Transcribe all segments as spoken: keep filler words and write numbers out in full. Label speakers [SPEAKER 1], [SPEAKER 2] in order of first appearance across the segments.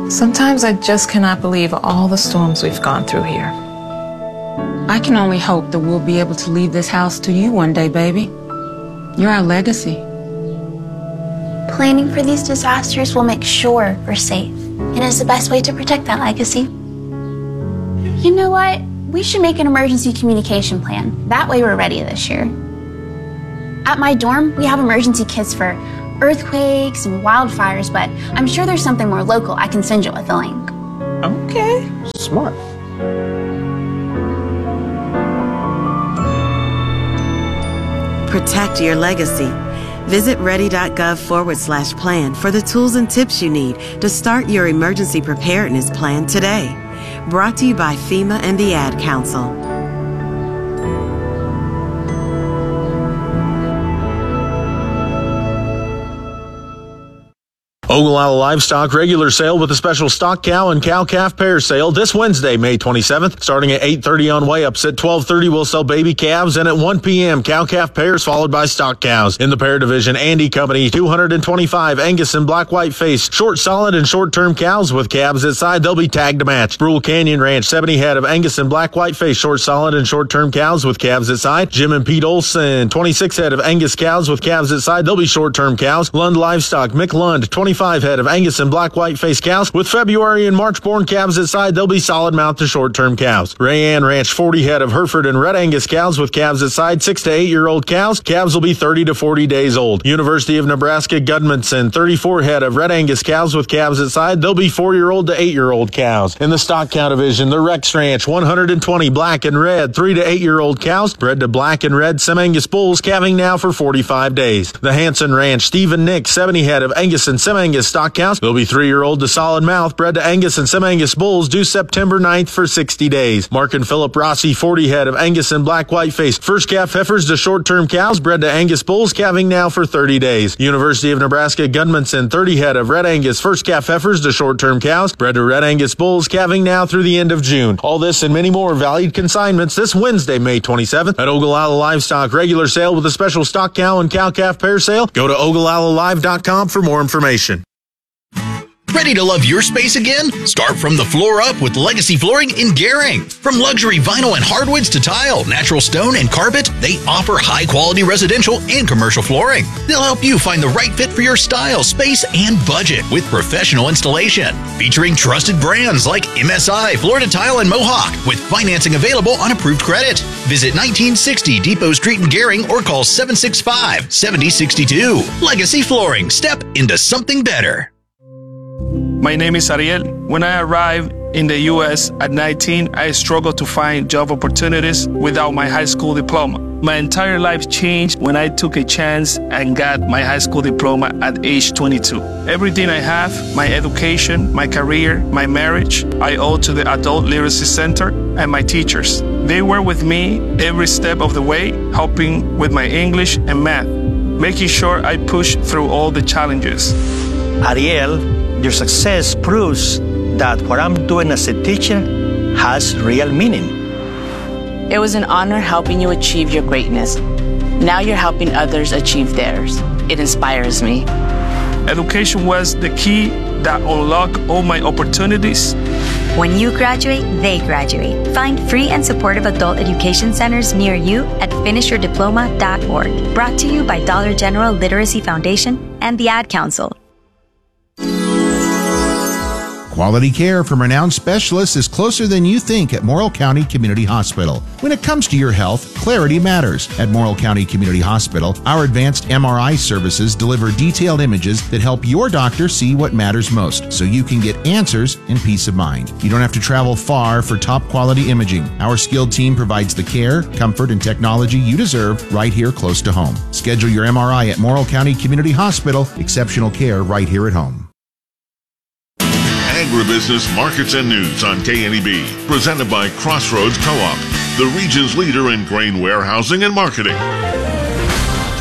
[SPEAKER 1] Sometimes I just cannot believe all the storms we've gone through here.
[SPEAKER 2] I can only hope that we'll be able to leave this house to you one day, baby. You're our legacy.
[SPEAKER 3] Planning for these disasters will make sure we're safe, and is the best way to protect that legacy. You know what? We should make an emergency communication plan. That way we're ready this year. At my dorm, we have emergency kits for earthquakes and wildfires, but I'm sure there's something more local. I can send you with a link.
[SPEAKER 4] Okay. Smart.
[SPEAKER 5] Protect your legacy. Visit ready.gov forward slash plan for the tools and tips you need to start your emergency preparedness plan today. Brought to you by FEMA and the Ad Council.
[SPEAKER 6] Ogallala Livestock regular sale with a special stock cow and cow-calf pair sale this Wednesday, May twenty-seventh. Starting at eight thirty on weigh-ups. At twelve thirty, we'll sell baby calves, and at one p.m., cow-calf pairs followed by stock cows. In the pair division, Andy Company, two hundred twenty-five Angus and black white face, short solid and short-term cows with calves at side. They'll be tagged to match. Brule Canyon Ranch, seventy head of Angus and black white face, short solid and short-term cows with calves at side. Jim and Pete Olson, twenty-six head of Angus cows with calves at side. They'll be short-term cows. Lund Livestock, Mick Lund, twenty-five head of Angus and black white face cows with February and March born calves at side. They'll be solid mount to short-term cows. Rayanne Ranch, forty head of Hereford and Red Angus cows with calves at side. Six to eight year old cows. Calves will be thirty to forty days old. University of Nebraska Gudmundson, thirty-four head of Red Angus cows with calves at side. They'll be four year old to eight year old cows. In the stock cow division, the Rex Ranch, one hundred twenty black and red, three to eight year old cows, bred to black and red Sem-Angus bulls, calving now for forty-five days. The Hanson Ranch, Steve and Nick, seventy head of Angus and Sem-Angus stock cows. They'll be three year old to solid mouth, bred to Angus and Sem-Angus bulls, due September ninth for sixty days. Mark and Philip Rossi, forty head of Angus and black white face, first calf heifers to short-term cows, bred to Angus bulls, calving now for thirty days. University of Nebraska Gudmundson, thirty head of Red Angus, first calf heifers to short-term cows, bred to Red Angus bulls, calving now through the end of June. All this and many more valued consignments this Wednesday, May twenty-seventh at Ogallala Livestock regular sale with a special stock cow and cow-calf pair sale. Go to ogallala live dot com for more information.
[SPEAKER 7] Ready to love your space again? Start from the floor up with Legacy Flooring in Gering. From luxury vinyl and hardwoods to tile, natural stone, and carpet, they offer high-quality residential and commercial flooring. They'll help you find the right fit for your style, space, and budget with professional installation. Featuring trusted brands like M S I, Florida Tile, and Mohawk, with financing available on approved credit. Visit nineteen sixty Depot Street in Gering or call seven six five, seven zero six two. Legacy Flooring. Step into something better.
[SPEAKER 8] My name is Ariel. When I arrived in the U S at nineteen, I struggled to find job opportunities without my high school diploma. My entire life changed when I took a chance and got my high school diploma at age twenty-two. Everything I have, my education, my career, my marriage, I owe to the Adult Literacy Center and my teachers. They were with me every step of the way, helping with my English and math, making sure I pushed through all the challenges.
[SPEAKER 9] Ariel, your success proves that what I'm doing as a teacher has real meaning.
[SPEAKER 10] It was an honor helping you achieve your greatness. Now you're helping others achieve theirs. It inspires me.
[SPEAKER 8] Education was the key that unlocked all my opportunities.
[SPEAKER 11] When you graduate, they graduate. Find free and supportive adult education centers near you at finish your diploma dot org. Brought to you by Dollar General Literacy Foundation and the Ad Council.
[SPEAKER 12] Quality care from renowned specialists is closer than you think at Morrill County Community Hospital. When it comes to your health, clarity matters. At Morrill County Community Hospital, our advanced M R I services deliver detailed images that help your doctor see what matters most, so you can get answers and peace of mind. You don't have to travel far for top quality imaging. Our skilled team provides the care, comfort, and technology you deserve right here close to home. Schedule your M R I at Morrill County Community Hospital. Exceptional care right here at home.
[SPEAKER 13] Agribusiness Markets and News on K N E B, presented by Crossroads Co-op, the region's leader in grain warehousing and marketing.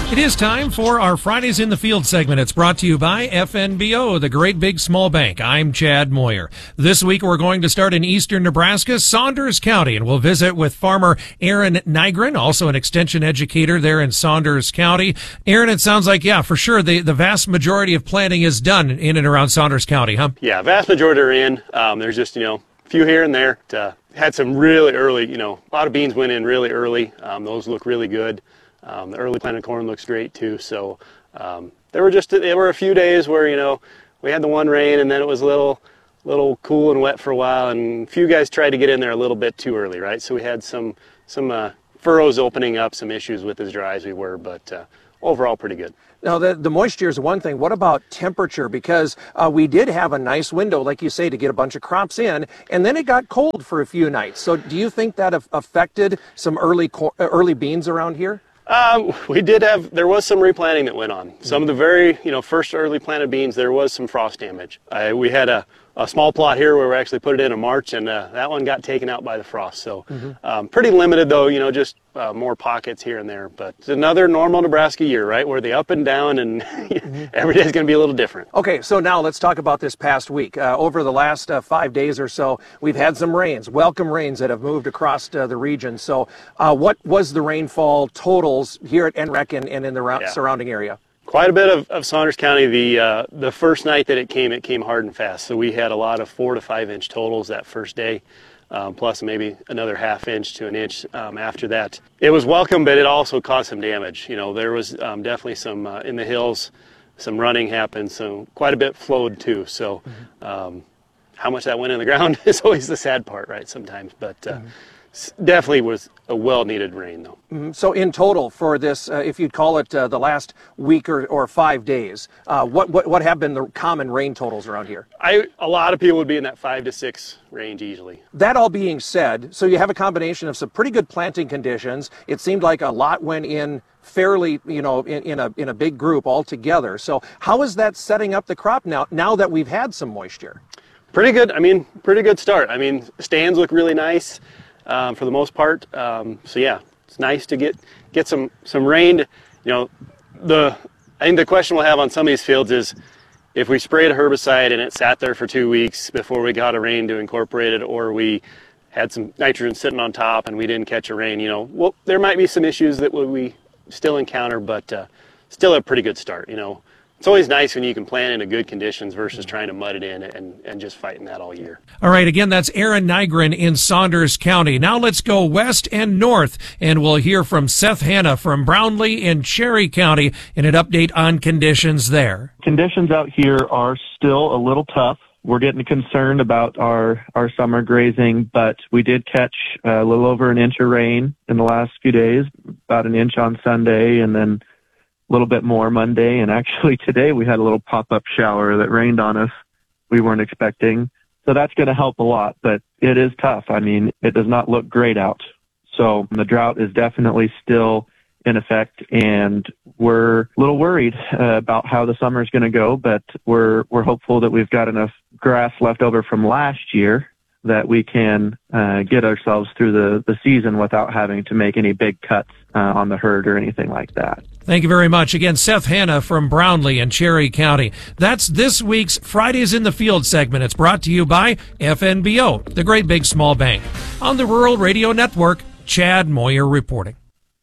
[SPEAKER 14] It is time for our Fridays in the Field segment. It's brought to you by F N B O, the Great Big Small Bank. I'm Chad Moyer. This week we're going to start in eastern Nebraska, Saunders County, and we'll visit with farmer Aaron Nygren, also an extension educator there in Saunders County. Aaron, it sounds like, yeah, for sure, the, the vast majority of planting is done in and around Saunders County, huh?
[SPEAKER 15] Yeah, vast majority are in. Um, there's just, you know, a few here and there. Uh, had some really early, you know, a lot of beans went in really early. Um, those look really good. Um, the early planted corn looks great too. So um, there were just there were a few days where, you know, we had the one rain and then it was a little little cool and wet for a while, and a few guys tried to get in there a little bit too early, right? So we had some some uh, furrows opening up, some issues with as dry as we were, but uh, overall pretty good.
[SPEAKER 16] Now, the, the moisture is one thing. What about temperature? Because uh, we did have a nice window, like you say, to get a bunch of crops in, and then it got cold for a few nights. So do you think that affected some early cor- early beans around here?
[SPEAKER 15] Um, we did have, there was some replanting that went on. Some of the very, you know, first early planted beans, there was some frost damage. Uh, we had a, a small plot here where we actually put it in in March, and uh, that one got taken out by the frost. So mm-hmm. um, pretty limited though, you know, just uh, more pockets here and there. But it's another normal Nebraska year, right, where the up and down, and mm-hmm. every day is going to be a little different.
[SPEAKER 16] Okay, so now let's talk about this past week. Uh, over the last uh, five days or so, we've had some rains, welcome rains that have moved across uh, the region. So uh, what was the rainfall totals here at N R E C and, and in the ra- yeah. surrounding area?
[SPEAKER 15] Quite a bit of, of Saunders County. The uh, the first night that it came, it came hard and fast. So we had a lot of four to five inch totals that first day, um, plus maybe another half inch to an inch um, after that. It was welcome, but it also caused some damage. You know, there was um, definitely some uh, in the hills, some running happened, so quite a bit flowed too. So um, how much that went in the ground is always the sad part, right? Sometimes, but. Uh, mm-hmm. Definitely was a well-needed rain, though.
[SPEAKER 16] Mm-hmm. So in total for this, uh, if you'd call it uh, the last week or, or five days, uh, what, what what have been the common rain totals around here?
[SPEAKER 15] I a lot of people would be in that five to six range easily.
[SPEAKER 16] That all being said, so you have a combination of some pretty good planting conditions. It seemed like a lot went in fairly, you know, in, in a in a big group all together. So how is that setting up the crop now? Now that we've had some moisture,
[SPEAKER 15] pretty good. I mean, pretty good start. I mean, stands look really nice. Um, for the most part, um, so yeah, it's nice to get get some some rain. To, you know, the I think the question we'll have on some of these fields is if we sprayed a herbicide and it sat there for two weeks before we got a rain to incorporate it, or we had some nitrogen sitting on top and we didn't catch a rain. You know, well, there might be some issues that we still encounter, but uh, still a pretty good start. You know. It's always nice when you can plant into good conditions versus trying to mud it in and, and just fighting that all year.
[SPEAKER 14] All right, again, that's Aaron Nygren in Saunders County. Now let's go west and north, and we'll hear from Seth Hanna from Brownlee in Cherry County and an update on conditions there.
[SPEAKER 17] Conditions out here are still a little tough. We're getting concerned about our, our summer grazing, but we did catch a little over an inch of rain in the last few days, about an inch on Sunday, and then a little bit more Monday, and actually today we had a little pop-up shower that rained on us we weren't expecting. So that's going to help a lot, but it is tough. I mean, it does not look great out. So the drought is definitely still in effect, and we're a little worried uh, about how the summer is going to go, but we're we're hopeful that we've got enough grass left over from last year that we can uh, get ourselves through the, the season without having to make any big cuts uh, on the herd or anything like that.
[SPEAKER 14] Thank you very much. Again, Seth Hanna from Brownlee in Cherry County. That's this week's Fridays in the Field segment. It's brought to you by F N B O, the Great Big Small Bank. On the Rural Radio Network, Chad Moyer reporting.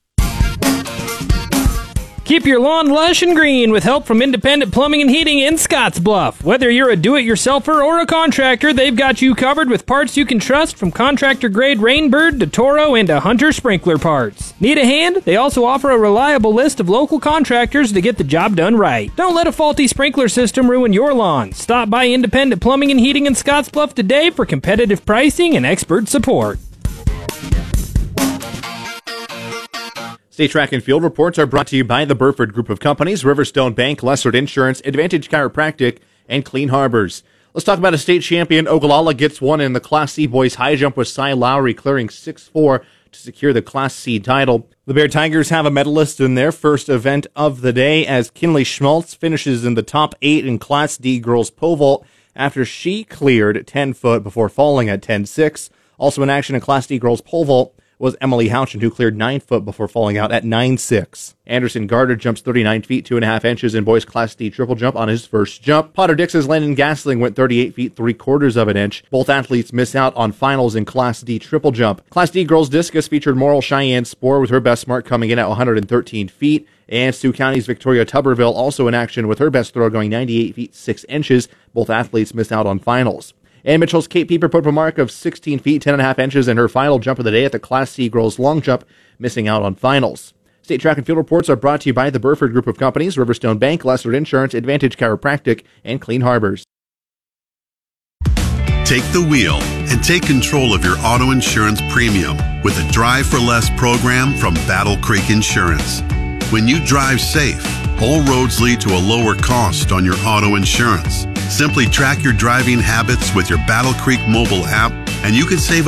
[SPEAKER 18] Keep your lawn lush and green with help from Independent Plumbing and Heating in Scottsbluff. Whether you're a do-it-yourselfer or a contractor, they've got you covered with parts you can trust, from contractor-grade Rainbird to Toro and to Hunter sprinkler parts. Need a hand? They also offer a reliable list of local contractors to get the job done right. Don't let a faulty sprinkler system ruin your lawn. Stop by Independent Plumbing and Heating in Scottsbluff today for competitive pricing and expert support.
[SPEAKER 19] State Track and Field reports are brought to you by the Burford Group of Companies, Riverstone Bank, Lessard Insurance, Advantage Chiropractic, and Clean Harbors. Let's talk about a state champion. Ogallala gets one in the Class C boys high jump with Cy Lowry clearing six four to secure the Class C title. The Bear Tigers have a medalist in their first event of the day as Kinley Schmaltz finishes in the top eight in Class D girls pole vault after she cleared ten foot before falling at ten six. Also in action in Class D girls pole vault, was Emily Houchin, who cleared nine foot before falling out at nine six. Anderson Gardner jumps thirty-nine feet, two and a half inches in boys Class D triple jump on his first jump. Potter Dix's Landon Gasling went thirty-eight feet, three quarters of an inch. Both athletes miss out on finals in Class D triple jump. Class D girls discus featured Morrill Cheyenne Spoor with her best mark coming in at one hundred thirteen feet. And Sioux County's Victoria Tuberville also in action with her best throw going ninety-eight feet, six inches. Both athletes missed out on finals. And Mitchell's Kate Pieper put up a mark of sixteen feet, ten and a half inches in her final jump of the day at the Class C girls long jump, missing out on finals. State track and field reports are brought to you by the Burford Group of Companies, Riverstone Bank, Lessard Insurance, Advantage Chiropractic, and Clean Harbors.
[SPEAKER 20] Take the wheel and take control of your auto insurance premium with a Drive for Less program from Battle Creek Insurance. When you drive safe, all roads lead to a lower cost on your auto insurance. Simply track your driving habits with your Battle Creek mobile app, and you can save